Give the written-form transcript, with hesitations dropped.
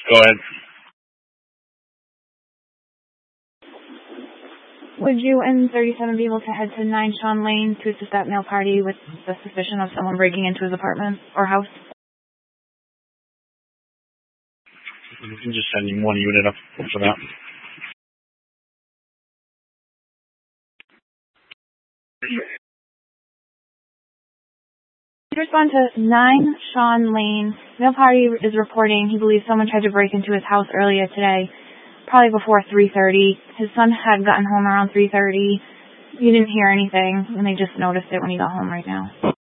Go ahead. Would you and 37 be able to head to 9 Sean Lane to assist that male party with the suspicion of someone breaking into his apartment or house? You can just send him one unit up for that. To respond to 9 Sean Lane, male party is reporting he believes someone tried to break into his house earlier today, probably before 3:30. His son had gotten home around 3:30. He didn't hear anything, and they just noticed it when he got home right now.